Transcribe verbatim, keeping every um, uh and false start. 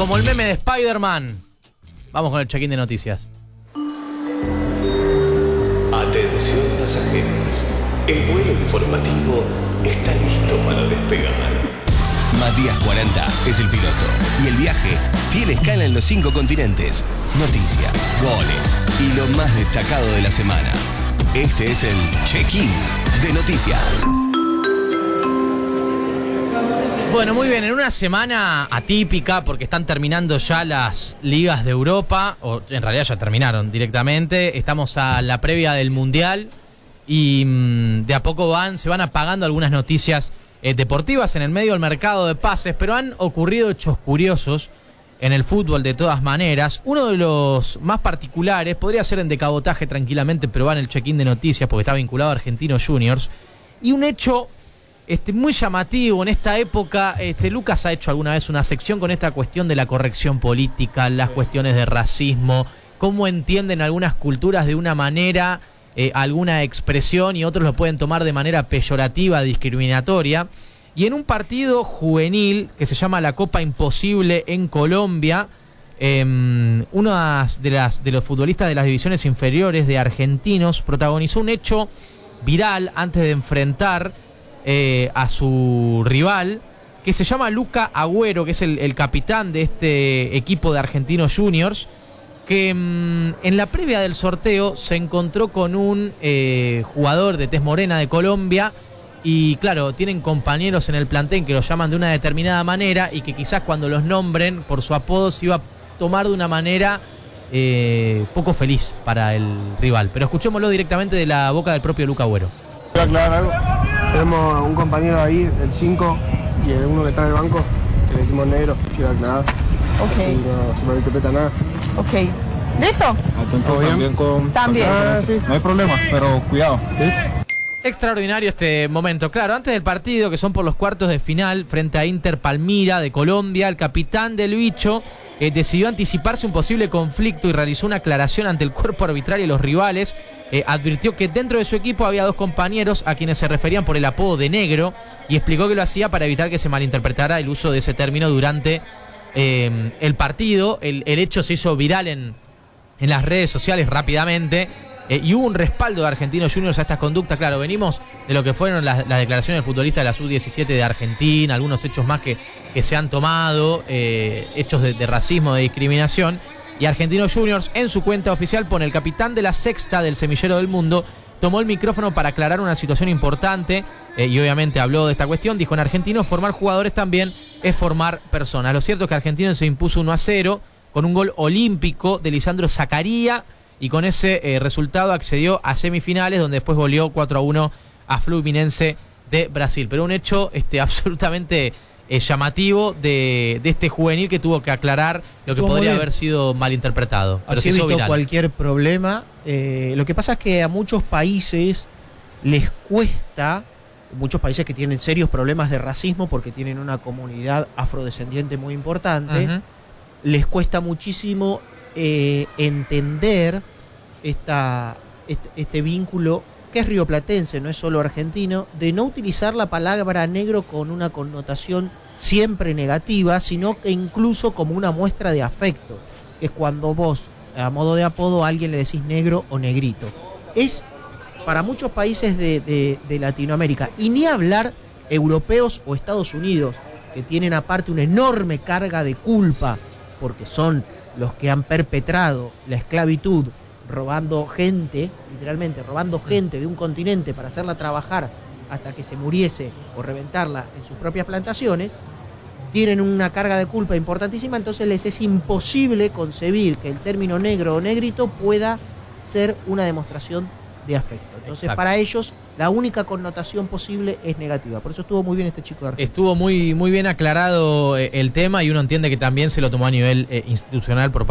como el meme de Spider-Man. Vamos con el check-in de noticias. Atención pasajeros, el vuelo informativo está listo para despegar. Matías cuarenta es el piloto y el viaje tiene escala en los cinco continentes. Noticias, goles y lo más destacado de la semana. Este es el check-in de noticias. Bueno, muy bien, en una semana atípica porque están terminando ya las ligas de Europa, o en realidad ya terminaron directamente, estamos a la previa del Mundial y mmm, de a poco van, se van apagando algunas noticias eh, deportivas en el medio del mercado de pases, pero han ocurrido hechos curiosos en el fútbol de todas maneras. Uno de los más particulares, podría ser en decabotaje tranquilamente, pero va en el check-in de noticias porque está vinculado a Argentinos Juniors, y un hecho Este, muy llamativo en esta época. Este, Lucas ha hecho alguna vez una sección con esta cuestión de la corrección política, las cuestiones de racismo, cómo entienden algunas culturas de una manera eh, alguna expresión y otros lo pueden tomar de manera peyorativa, discriminatoria. Y en un partido juvenil que se llama la Copa Imposible en Colombia, eh, uno de, las, de los futbolistas de las divisiones inferiores de Argentinos protagonizó un hecho viral antes de enfrentar Eh, a su rival, que se llama Luca Agüero, que es el, el capitán de este equipo de Argentinos Juniors, que mmm, en la previa del sorteo se encontró con un eh, jugador de tez morena de Colombia, y claro, tienen compañeros en el plantel que los llaman de una determinada manera y que quizás cuando los nombren por su apodo se iba a tomar de una manera eh, poco feliz para el rival. Pero escuchémoslo directamente de la boca del propio Luca Agüero. Quiero aclarar algo. Tenemos un compañero ahí, el cinco, y el uno que está en el banco, que le decimos negro. Quiero aclarar. Ok. Así no se malinterpreta nada. Ok. ¿Listo? Atentos también con... También. Ah, sí. No hay problema, pero cuidado. ¿Sí? Extraordinario este momento. Claro, antes del partido, que son por los cuartos de final, frente a Inter Palmira de Colombia, el capitán del bicho eh, decidió anticiparse un posible conflicto y realizó una aclaración ante el cuerpo arbitral y los rivales. Eh, advirtió que dentro de su equipo había dos compañeros a quienes se referían por el apodo de negro y explicó que lo hacía para evitar que se malinterpretara el uso de ese término durante eh, el partido. El, el hecho se hizo viral en, en las redes sociales rápidamente. Eh, y hubo un respaldo de Argentinos Juniors a estas conductas. Claro, venimos de lo que fueron las, las declaraciones del futbolista de la sub diecisiete de Argentina, algunos hechos más que, que se han tomado, eh, hechos de, de racismo, de discriminación. Y Argentinos Juniors en su cuenta oficial pone: el capitán de la sexta del semillero del mundo tomó el micrófono para aclarar una situación importante eh, y obviamente habló de esta cuestión. Dijo: en Argentinos formar jugadores también es formar personas. Lo cierto es que Argentinos se impuso uno a cero con un gol olímpico de Lisandro Zacaría, y con ese eh, resultado accedió a semifinales, donde después goleó cuatro a uno a Fluminense de Brasil. Pero un hecho este, absolutamente eh, llamativo de, de este juvenil que tuvo que aclarar lo que podría haber sido malinterpretado. Pero así se hizo evitó viral. Cualquier problema. Eh, lo que pasa es que a muchos países les cuesta, muchos países que tienen serios problemas de racismo porque tienen una comunidad afrodescendiente muy importante, uh-huh. les cuesta muchísimo eh, entender esta, este, este vínculo que es rioplatense, no es solo argentino, de no utilizar la palabra negro con una connotación siempre negativa, sino que incluso como una muestra de afecto, que es cuando vos, a modo de apodo, a alguien le decís negro o negrito. Es para muchos países de, de, de Latinoamérica, y ni hablar europeos o Estados Unidos, que tienen aparte una enorme carga de culpa, porque son los que han perpetrado la esclavitud, robando gente, literalmente robando gente de un continente para hacerla trabajar hasta que se muriese o reventarla en sus propias plantaciones. Tienen una carga de culpa importantísima, entonces les es imposible concebir que el término negro o negrito pueda ser una demostración de afecto. Entonces, exacto, para ellos la única connotación posible es negativa. Por eso estuvo muy bien este chico de Argentina. Estuvo muy, muy bien aclarado el tema, y uno entiende que también se lo tomó a nivel eh, institucional por parte